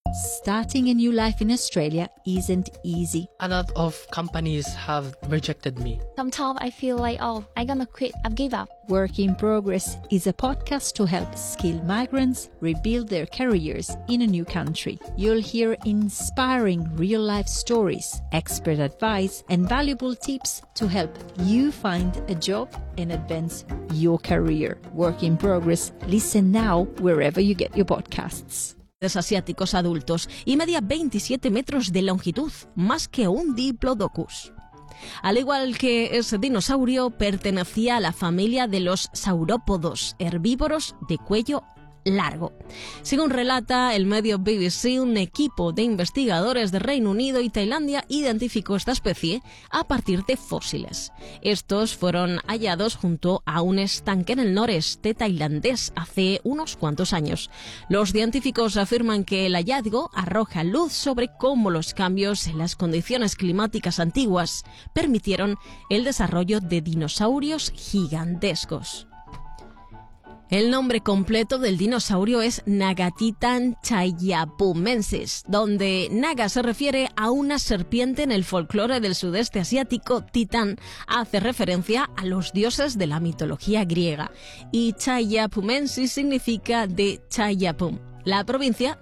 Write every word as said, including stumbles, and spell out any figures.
Starting a new life in Australia isn't easy. A lot of companies have rejected me. Sometimes I feel like, oh, I'm gonna quit, I've give up. Work in Progress is a podcast to help skilled migrants rebuild their careers in a new country. You'll hear inspiring real-life stories, expert advice, and valuable tips to help you find a job and advance your career. Work in Progress. Listen now wherever you get your podcasts. Asiáticos adultos y media veintisiete metros de longitud, más que un Diplodocus. Al igual que ese dinosaurio, pertenecía a la familia de los saurópodos, herbívoros de cuello largo. Según relata el medio B B C, un equipo de investigadores de Reino Unido y Tailandia identificó esta especie a partir de fósiles. Estos fueron hallados junto a un estanque en el noreste tailandés hace unos cuantos años. Los científicos afirman que el hallazgo arroja luz sobre cómo los cambios en las condiciones climáticas antiguas permitieron el desarrollo de dinosaurios gigantescos. El nombre completo del dinosaurio es Nagatitan chayapumensis, donde Naga se refiere a una serpiente en el folclore del sudeste asiático. Titán hace referencia a los dioses de la mitología griega y Chayapumensis significa de Chayapum, la provincia